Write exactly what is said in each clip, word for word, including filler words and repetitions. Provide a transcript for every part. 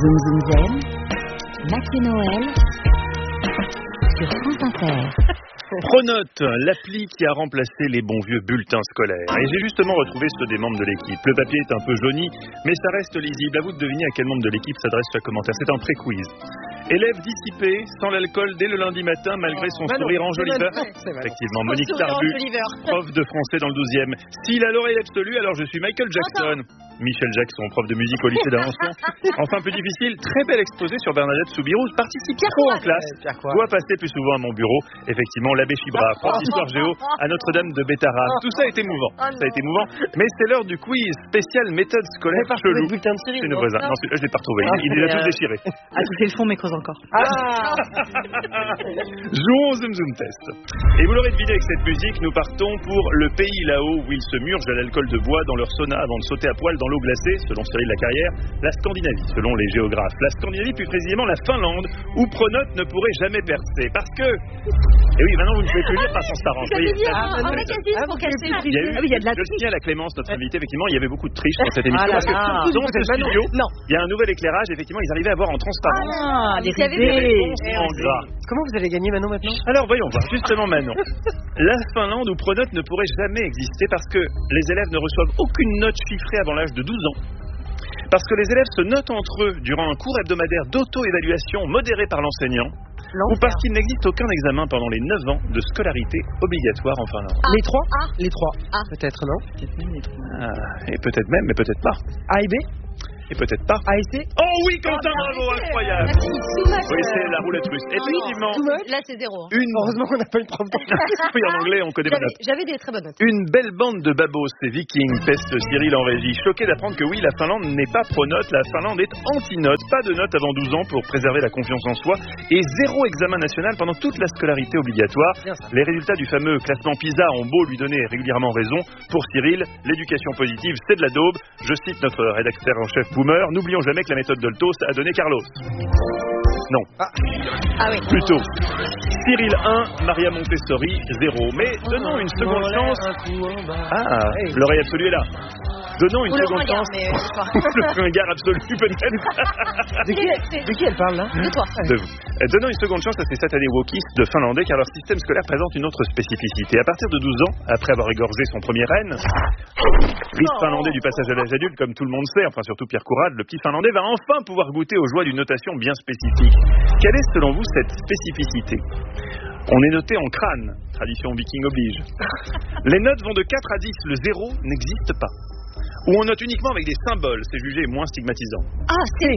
Zoom Zoom Zen, Mathieu Noël, sur France Inter. Pronote, l'appli qui a remplacé les bons vieux bulletins scolaires. Et j'ai justement retrouvé ceux des membres de l'équipe. Le papier est un peu jauni, mais ça reste lisible. À vous de deviner à quel membre de l'équipe s'adresse chaque commentaire. C'est un pré-quiz. Élève dissipé, sans l'alcool dès le lundi matin, malgré son oh, sourire non, enjoliveur. Effectivement, Monique Tarbu, prof de français dans le douzième. S'il a l'oreille absolue, alors je suis Michael Jackson. Michel Jackson, prof de musique au lycée d'Alençon. Enfin, plus difficile, très bel exposé sur Bernadette Soubirous. Participe trop en classe. Doit passer plus souvent à mon bureau. Effectivement, l'abbé Chibra, prof d'histoire géo à Notre-Dame de Bétarab. Tout ça est émouvant. Ça a été émouvant. Mais c'est l'heure du quiz spécial méthode scolaire chelou. C'est une vraie. Non, celui-là, je l'ai pas retrouvé. Il, il les a tous déchirés. Ah, touché le fond, mais creuse encore. Ah Jouons au Zoom Zoom Test. Et vous l'aurez deviné avec cette musique, nous partons pour le pays là-haut où ils se murgent à l'alcool de bois dans leur sauna avant de sauter à poil dans l'eau glacée, selon Cyril Lacarrière, la Scandinavie, selon les géographes. La Scandinavie, plus précisément la Finlande, où Pronote ne pourrait jamais percer. Parce que... Et oui, maintenant vous ne pouvez plus lire, parce qu'on s'arrange. Ah, ah, pour casser. Il y a eu, ah oui, il y a de la je tiens à la Clémence, notre invité, effectivement, il y avait beaucoup de triche dans cette émission. Ah là parce que là. dans ce studio, Non. il y a un nouvel éclairage, effectivement, ils arrivaient à voir en transparence. Ah, les des réponses en gras. Comment vous allez gagner Manon maintenant? Alors voyons voir, justement Manon. La Finlande où Pronote ne pourrait jamais exister parce que les élèves ne reçoivent aucune note chiffrée avant l'âge de douze ans. Parce que les élèves se notent entre eux durant un cours hebdomadaire d'auto-évaluation modéré par l'enseignant. Ou parce qu'il n'existe aucun examen pendant les neuf ans de scolarité obligatoire en Finlande. Ah, les trois ah, Les trois, ah. peut-être, non? Peut-être même les trois. Ah, et peut-être même, mais peut-être pas. A et B? Et peut-être pas. A et C? Oh oui, Quentin, bravo, incroyable. Oui, c'est la roulette russe. Effectivement. Là, c'est zéro. Une... Heureusement qu'on n'a pas une prof. Oui, en anglais, on connaît pas notes. J'avais des très bonnes notes. Une belle bande de babos, ces vikings, peste Cyril en régie. Choqué d'apprendre que oui, la Finlande n'est pas pro-note, la Finlande est anti-note. Pas de note avant douze ans pour préserver la confiance en soi. Et zéro examen national pendant toute la scolarité obligatoire. Les résultats du fameux classement PISA ont beau lui donner régulièrement raison. Pour Cyril, l'éducation positive, c'est de la daube. Je cite notre rédacteur en chef Boomer. N'oublions jamais que la méthode Doltos a donné Carlos. Non. Ah, ah oui. Plutôt. Cyril un, Maria Montessori zéro. Mais donnons une seconde chance. Ah, l'oreille absolue est là. Donnons une Ou seconde le chance. regard, mais Le fringard absolu peut-être. De qui, de qui elle parle là? De toi. De vous. Donnons une seconde chance à ces satanés wokistes de finlandais car leur système scolaire présente une autre spécificité. À partir de douze ans, après avoir égorgé son premier reine, fils finlandais du passage à l'âge adulte, comme tout le monde sait, enfin surtout Pierre Courade, le petit finlandais va enfin pouvoir goûter aux joies d'une notation bien spécifique. Quelle est selon vous cette spécificité? On est noté en crâne, tradition viking oblige. Les notes vont de quatre à dix, le zéro n'existe pas. Ou on note uniquement avec des symboles, c'est jugé moins stigmatisant. Ah, c'est...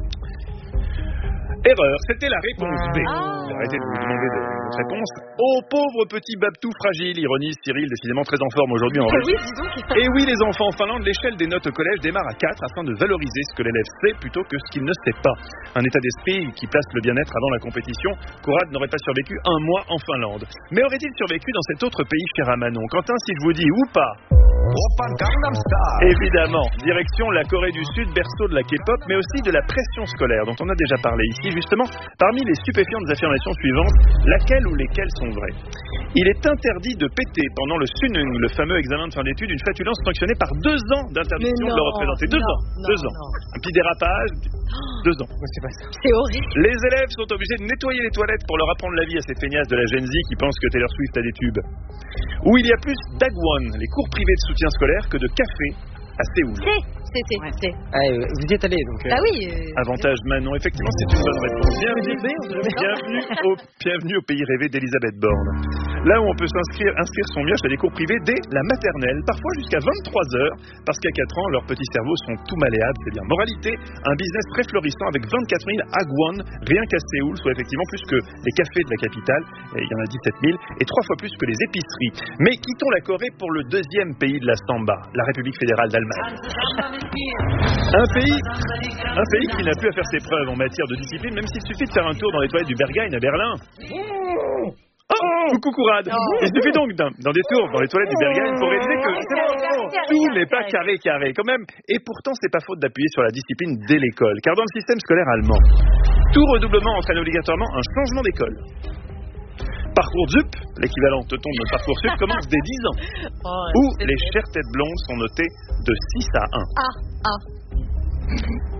Erreur, c'était la réponse B. Ah. Arrêtez de vous demander de votre réponse. Oh, pauvre petit Babtou fragile, ironise Cyril, décidément très en forme aujourd'hui en régie. Et oui, les enfants en Finlande, l'échelle des notes au collège démarre à quatre afin de valoriser ce que l'élève sait plutôt que ce qu'il ne sait pas. Un état d'esprit qui place le bien-être avant la compétition. Courade n'aurait pas survécu un mois en Finlande. Mais aurait-il survécu dans cet autre pays cher à Manon? Quentin, si je vous dis ou pas? Évidemment, direction la Corée du Sud, berceau de la K-pop, mais aussi de la pression scolaire, dont on a déjà parlé ici, justement, parmi les stupéfiantes affirmations suivantes, laquelle ou lesquelles sont vraies. Il est interdit de péter pendant le Sunung, le fameux examen de fin d'études, une flatulence sanctionnée par deux ans d'interdiction de le représenter. Deux non, ans, non, deux ans. Non. Un petit dérapage, deux ans. C'est pas ça. C'est horrible. Les élèves sont obligés de nettoyer les toilettes pour leur apprendre la vie à ces feignasses de la Gen Z qui pensent que Taylor Swift a des tubes. Où il y a plus d'Agwon, les cours privés de soutien scolaire, que de café à Séoul. C'est, c'est, c'est. Ouais. c'est. Ah, euh, vous y êtes allé donc. Euh... Bah oui. Euh... Avantage Manon, effectivement, c'est une bonne réponse. Bienvenue, bienvenue, au, bienvenue au pays rêvé d'Elisabeth Borne. Là où on peut s'inscrire, inscrire son mioche à des cours privés dès la maternelle, parfois jusqu'à vingt-trois heures, parce qu'à quatre ans, leurs petits cerveaux sont tout malléables. C'est bien. Moralité, un business très florissant avec vingt-quatre mille Agwon, rien qu'à Séoul, soit effectivement plus que les cafés de la capitale, et il y en a dix-sept mille, et trois fois plus que les épiceries. Mais quittons la Corée pour le deuxième pays de la samba, la République fédérale d'Allemagne. Un pays, un pays qui n'a plus à faire ses preuves en matière de discipline, même s'il suffit de faire un tour dans les toilettes du Berghain à Berlin. Oh, coucou Courade. Il suffit donc d'un, d'un détour dans les toilettes du Berghain pour réaliser que tout n'est pas carré carré quand même. Et pourtant, c'est pas faute d'appuyer sur la discipline dès l'école, car dans le système scolaire allemand, tout redoublement entraîne obligatoirement un changement d'école. Parcoursup, l'équivalent teuton de notre Parcoursup, commence dès dix ans. Oh, où les chères têtes blondes sont notées de six à un. Ah, ah.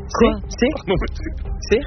Quoi? C'est C'est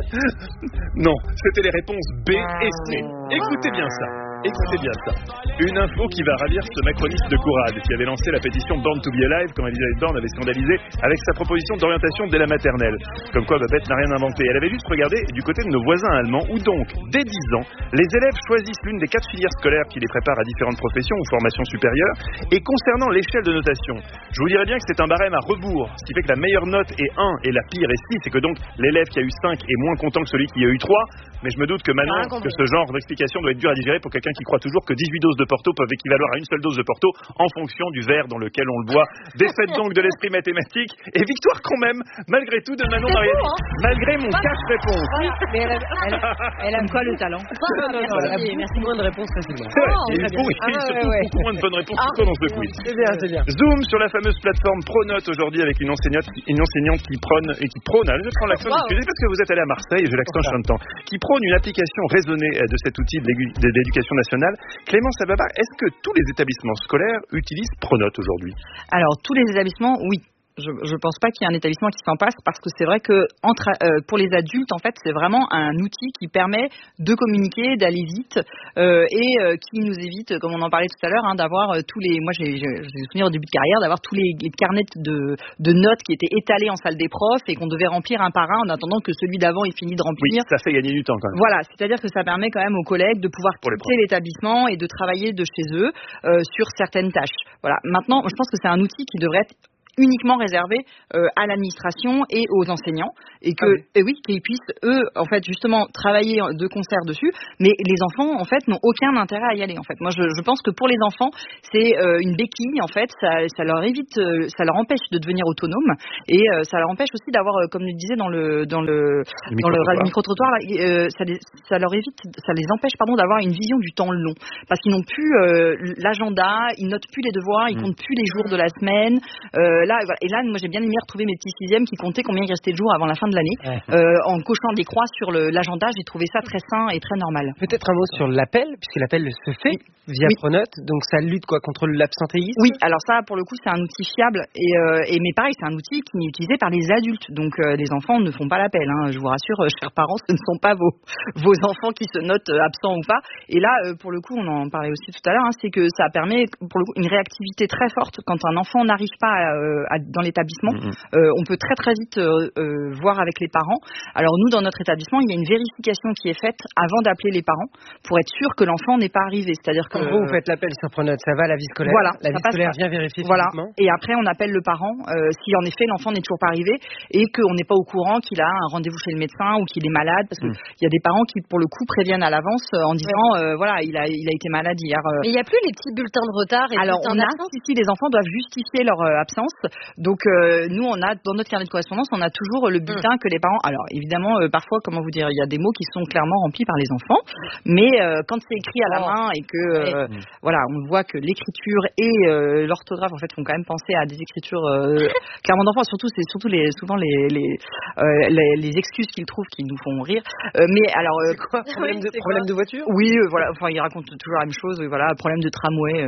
Non, c'était les réponses B et C. Écoutez bien ça. Écoutez bien ça. Une info qui va ravir ce macroniste de Courade qui avait lancé la pétition Born to be Alive quand Elisabeth Borne avait scandalisé avec sa proposition d'orientation dès la maternelle. Comme quoi Babette n'a rien inventé. Elle avait juste regardé du côté de nos voisins allemands où donc, dès dix ans, les élèves choisissent l'une des quatre filières scolaires qui les préparent à différentes professions ou formations supérieures. Et concernant l'échelle de notation, je vous dirais bien que c'est un barème à rebours. Ce qui fait que la meilleure note est un et la pire est six. C'est que donc l'élève qui a eu cinq est moins content que celui qui a eu trois. Mais je me doute que maintenant, que ce genre d'explication doit être dur à digérer pour quelqu'un qui croit toujours que dix-huit doses de Porto peuvent équivaloir à une seule dose de Porto en fonction du verre dans lequel on le boit. Défaite donc de l'esprit mathématique et victoire quand même, malgré tout, de Manon Mariani. Beau, hein. Malgré mon cache-réponse. Oui, mais elle, a- elle, a- elle aime quoi le talent? Non, non, non, elle a Merci, beaucoup moins de réponses facilement. C'est vrai, Oh, il y a très eu- oui, bien. il y a eu Ah, surtout ouais, ouais. beaucoup moins de bonnes réponses Ah. que dans ce quiz. C'est bien, c'est bien. Zoom sur la fameuse plateforme Pronote aujourd'hui avec une enseignante, une enseignante qui prône et qui prône, allez, je prends l'accent, Wow. excusez parce que vous êtes allé à Marseille, j'ai l'accent chantant, qui prône une application raisonnée euh, de cet outil de l'égu- de l'éducation nationale. Clémence Ababa, est-ce que tous les établissements scolaires utilisent Pronote aujourd'hui? Alors, tous les établissements, oui. Je ne pense pas qu'il y ait un établissement qui s'en passe parce que c'est vrai que entre, euh, pour les adultes, en fait, c'est vraiment un outil qui permet de communiquer, d'aller vite euh, et euh, qui nous évite, comme on en parlait tout à l'heure, hein, d'avoir euh, tous les. Moi, j'ai j'ai j'ai souvenir au début de carrière d'avoir tous les, les carnets de, de notes qui étaient étalés en salle des profs et qu'on devait remplir un par un en attendant que celui d'avant ait fini de Oui, remplir. ça fait gagner du temps quand même. Voilà, c'est-à-dire que ça permet quand même aux collègues de pouvoir Pour les quitter l'établissement et de travailler de chez eux euh, sur certaines tâches. Voilà. Maintenant, je pense que c'est un outil qui devrait être uniquement réservé euh, à l'administration et aux enseignants et que Ah oui. et oui qu'ils puissent eux en fait justement travailler de concert dessus, mais les enfants en fait n'ont aucun intérêt à y aller en fait. Moi je, je pense que pour les enfants c'est euh, une béquille en fait, ça, ça leur évite euh, ça leur empêche de devenir autonomes et euh, ça leur empêche aussi d'avoir euh, comme je disais dans le dans le Le dans le micro-trottoir. micro-trottoir là, euh, ça, les, ça leur évite ça les empêche pardon d'avoir une vision du temps long parce qu'ils n'ont plus euh, l'agenda, ils notent plus les devoirs, ils Mm. comptent plus les jours de la semaine. Euh, là, voilà. Et là, moi, j'ai bien aimé retrouver mes petits sixièmes qui comptaient combien il restait de jours avant la fin de l'année, Ouais. euh, en cochant des croix sur le- l'agenda. J'ai trouvé ça très sain et très normal. Peut-être un mot sur l'appel, puisque l'appel se fait via Oui. Pronote, donc ça lutte quoi contre l'absentéisme. Oui, alors ça, pour le coup, c'est un outil fiable. Et, euh, et mais pareil, c'est un outil qui est utilisé par les adultes. Donc, euh, les enfants ne font pas l'appel. Hein. Je vous rassure, euh, chers parents, ce ne sont pas vos, vos enfants qui se notent euh, absents ou pas. Et là, euh, pour le coup, on en parlait aussi tout à l'heure, hein, c'est que ça permet, pour le coup, une réactivité très forte quand un enfant n'arrive pas euh, à- dans l'établissement. Mm, mm. Euh, on peut très très vite euh, euh, voir avec les parents. Alors nous, dans notre établissement, il y a une vérification qui est faite avant d'appeler les parents pour être sûr que l'enfant n'est pas arrivé. C'est-à-dire que En gros, vous faites l'appel sur Pronote, ça va à la vie scolaire. Voilà, la ça vie passe scolaire par- vient vérifier voilà. physiquement. Et après, on appelle le parent euh, si en effet l'enfant n'est toujours pas arrivé et qu'on n'est pas au courant qu'il a un rendez-vous chez le médecin ou qu'il est malade, parce qu'il Mm. y a des parents qui, pour le coup, préviennent à l'avance euh, en disant euh, voilà, il a, il a été malade hier. euh, Mais il n'y a plus les petits bulletins de retard et alors bulletins on a, d'absence. si, si, les enfants doivent justifier leur euh, absence. Donc euh, nous, on a dans notre carnet de correspondance, on a toujours euh, le bulletin que les parents. Alors évidemment, euh, parfois, comment vous dire, il y a des mots qui sont clairement remplis par les enfants, mais euh, quand c'est écrit à la Oh. main et que euh, Mm. voilà, on voit que l'écriture et euh, l'orthographe en fait font quand même penser à des écritures euh, clairement d'enfants. Surtout, c'est surtout les souvent les les, euh, les, les excuses qu'ils trouvent qui nous font rire. Euh, mais alors. euh, Quoi Problème, de, c'est problème quoi de voiture. oui, euh, voilà. Enfin, ils racontent toujours la même chose. euh, Voilà, problème de tramway. euh,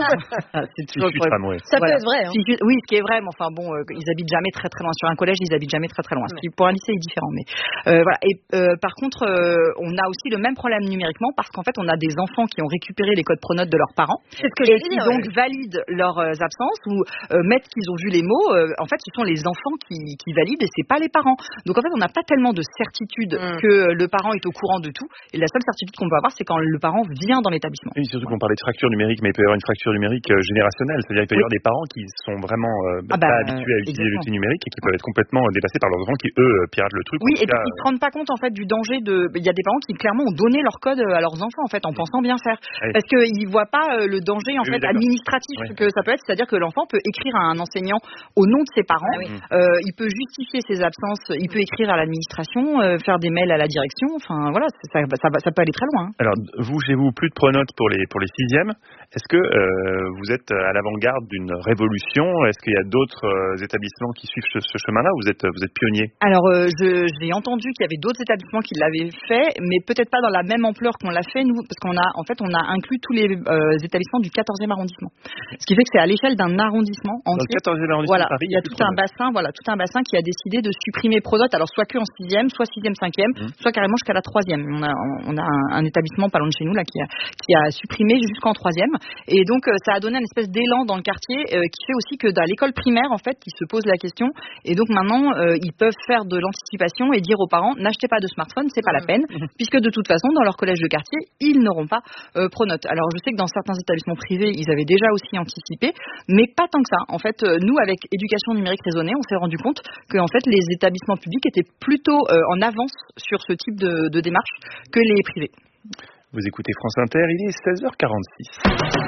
c'est Si toujours je suis le problème. tramway. Ça Voilà. peut être vrai. Hein. Si tu- oui, ce qui est vrai, mais enfin bon, euh, ils habitent jamais très très loin. Sur un collège, ils habitent jamais très très loin. Ce qui pour un lycée est différent, mais euh, voilà. Et euh, par contre, euh, on a aussi le même problème numériquement parce qu'en fait, on a des enfants qui ont récupéré les codes Pronote de leurs parents C'est ce que et j'ai qui dit. donc valident leurs euh, absences ou euh, mettent qu'ils ont vu les mots. euh, en fait, ce sont les enfants qui, qui valident et c'est pas les parents. Donc en fait, on n'a pas tellement de certitude Mm. que le parent est au courant de tout. Et la seule certitude qu'on peut avoir, c'est quand le parent vient dans l'établissement. Oui, surtout qu'on parlait de fracture numérique, mais il peut y avoir une fracture numérique euh, générationnelle. C'est-à-dire qu'il peut y Oui. avoir des parents qui sont vraiment euh, Ah pas bah, habitués à utiliser exactement. l'outil numérique et qui peuvent être complètement euh, dépassés par leurs enfants qui, eux, euh, piratent le truc. Oui, En tout et puis cas, ils se rendent pas compte en fait du danger de. Il y a des parents qui clairement ont donné leur code à leurs enfants en fait en pensant bien faire, Oui. parce qu'ils voient pas euh, le danger en Oui, fait oui, d'accord. administratif Oui. que ça peut être, c'est-à-dire que l'enfant peut écrire à un enseignant au nom de ses parents, Ah oui. euh, il peut justifier ses absences, il peut écrire à l'administration, euh, faire des mails à la direction, enfin voilà, ça, ça, ça, ça peut aller très loin. Hein. Alors, vous, chez vous, plus de Pronote pour les, pour les sixièmes. Est-ce que euh, vous êtes à l'avant-garde d'une révolution? Est-ce qu'il y y a d'autres euh, établissements qui suivent ce, ce chemin-là. Vous êtes, vous êtes pionnier. Alors, euh, je, j'ai entendu qu'il y avait d'autres établissements qui l'avaient fait, mais peut-être pas dans la même ampleur qu'on l'a fait, nous, parce qu'on a, en fait, on a inclus tous les euh, établissements du quatorzième arrondissement. Ce qui fait que c'est à l'échelle d'un arrondissement entier. Dans le quatorzième arrondissement voilà, de Paris, il y a tout un bassin, voilà, tout un bassin qui a décidé de supprimer Pronote, alors soit que en sixième, soit sixième, cinquième, mmh. soit carrément jusqu'à la troisième. On a, on a un, un établissement pas loin de chez nous là qui a, qui a supprimé jusqu'en troisième, et donc euh, ça a donné une espèce d'élan dans le quartier euh, qui fait aussi que dans l'école primaire en fait, ils se posent la question, et donc maintenant euh, ils peuvent faire de l'anticipation et dire aux parents n'achetez pas de smartphone, c'est pas la peine, puisque de toute façon dans leur collège de quartier ils n'auront pas euh, Pronote. Alors je sais que dans certains établissements privés ils avaient déjà aussi anticipé, mais pas tant que ça. En fait, euh, nous avec éducation numérique raisonnée, on s'est rendu compte que en fait les établissements publics étaient plutôt euh, en avance sur ce type de, de démarche que les privés. Vous écoutez France Inter, il est seize heures quarante-six.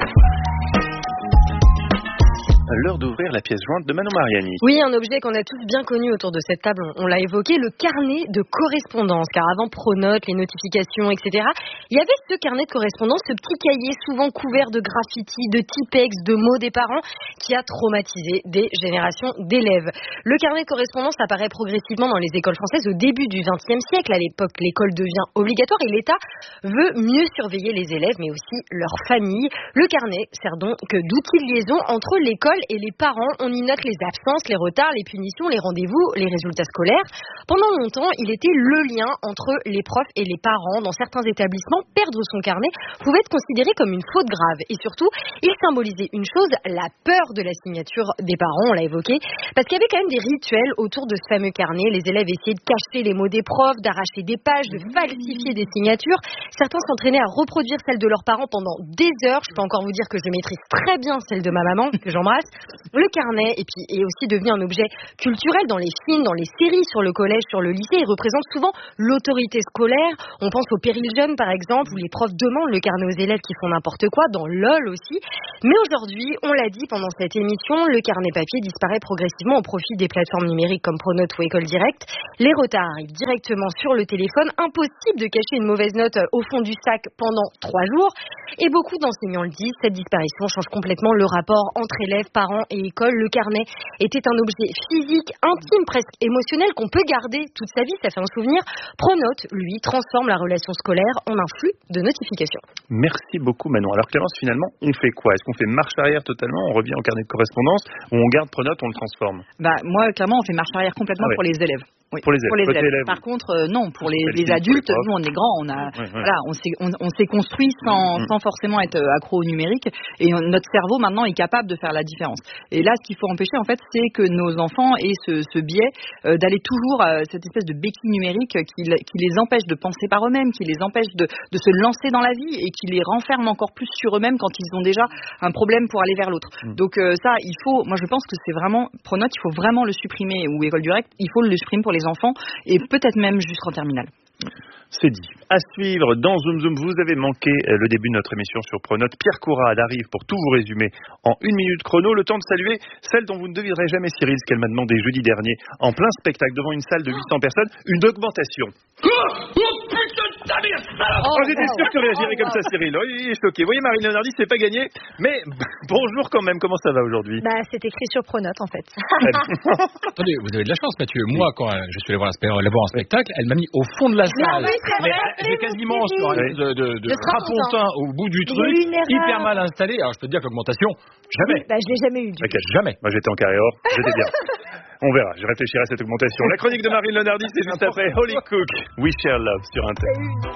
L'heure d'ouvrir la pièce jointe de Manon Mariani. Oui, un objet qu'on a tous bien connu autour de cette table, on, on l'a évoqué, le carnet de correspondance. Car avant Pronote, les notifications, et cetera, il y avait ce carnet de correspondance, ce petit cahier souvent couvert de graffitis, de typex, de mots des parents, qui a traumatisé des générations d'élèves. Le carnet de correspondance apparaît progressivement dans les écoles françaises au début du vingtième siècle. À l'époque, l'école devient obligatoire et l'État veut mieux surveiller les élèves, mais aussi leurs familles. Le carnet sert donc d'outil de liaison entre l'école et les parents. On y note les absences, les retards, les punitions, les rendez-vous, les résultats scolaires. Pendant longtemps, il était le lien entre les profs et les parents. Dans certains établissements, perdre son carnet pouvait être considéré comme une faute grave. Et surtout, il symbolisait une chose, la peur de la signature des parents, on l'a évoqué, parce qu'il y avait quand même des rituels autour de ce fameux carnet. Les élèves essayaient de cacher les mots des profs, d'arracher des pages, de falsifier des signatures. Certains s'entraînaient à reproduire celles de leurs parents pendant des heures. Je peux encore vous dire que je maîtrise très bien celle de ma maman, que j'embrasse. Le carnet et puis, est aussi devenu un objet culturel dans les films, dans les séries, sur le collège, sur le lycée. Il représente souvent l'autorité scolaire. On pense au Péril Jeune, par exemple, où les profs demandent le carnet aux élèves qui font n'importe quoi, dans LOL aussi. Mais aujourd'hui, on l'a dit pendant cette émission, le carnet papier disparaît progressivement au profit des plateformes numériques comme Pronote ou École Directe. Les retards arrivent directement sur le téléphone. Impossible de cacher une mauvaise note au fond du sac pendant trois jours. Et beaucoup d'enseignants le disent, cette disparition change complètement le rapport entre élèves, parents et école. Le carnet était un objet physique, intime, presque émotionnel qu'on peut garder toute sa vie, ça fait un souvenir. Pronote, lui, transforme la relation scolaire en un flux de notifications. Merci beaucoup Manon. Alors Clémence, finalement, on fait quoi? Est-ce qu'on fait marche arrière totalement, on revient au carnet de correspondance, ou on garde Pronote, on le transforme? Bah moi, clairement, on fait marche arrière complètement ah ouais. pour les élèves. Oui, pour les élèves. Pour les élèves. élèves. Par contre, euh, non, pour les, les adultes, les nous on est grands, on a, ouais, ouais. voilà, on s'est, on, on s'est construit sans, mmh. sans forcément être accro au numérique, et on, notre cerveau maintenant est capable de faire la différence. Et là, ce qu'il faut empêcher, en fait, c'est que nos enfants aient ce, ce biais euh, d'aller toujours à cette espèce de béquille numérique qui, qui les empêche de penser par eux-mêmes, qui les empêche de, de se lancer dans la vie et qui les renferme encore plus sur eux-mêmes quand ils ont déjà un problème pour aller vers l'autre. Mmh. Donc euh, ça, il faut, moi je pense que c'est vraiment Pronote, il faut vraiment le supprimer, ou École Directe, il faut le supprimer pour les enfants. Et peut-être même jusqu'en terminale. C'est dit. À suivre dans Zoom Zoom, vous avez manqué le début de notre émission sur Pronote. Pierre Courade arrive pour tout vous résumer en une minute chrono. Le temps de saluer celle dont vous ne devinerez jamais, Cyril, ce qu'elle m'a demandé jeudi dernier en plein spectacle devant une salle de huit cents personnes, une augmentation. Oh, oh, j'étais sûr que tu réagirais comme ça, Cyril. Oh, il est choqué. Vous voyez, Marine Leonardi, c'est pas gagné. Mais bonjour quand même. Comment ça va aujourd'hui? Bah, c'est écrit sur Pronote en fait. Attendez, vous avez de la chance, Mathieu. Moi, quand je suis allé voir un spectacle, elle m'a mis au fond de la salle. Mais j'ai quasiment sur un de, de, de, de strapontin au bout du truc, hyper mal installé. Alors je peux te dire que l'augmentation, jamais. Oui, bah, je l'ai jamais eu. Okay. Jamais. Moi j'étais en carré or, j'étais bien. On verra, je réfléchirai à cette augmentation. La chronique de Marine Leonardi, c'est juste après Holy Cook, We Share Love sur Inter.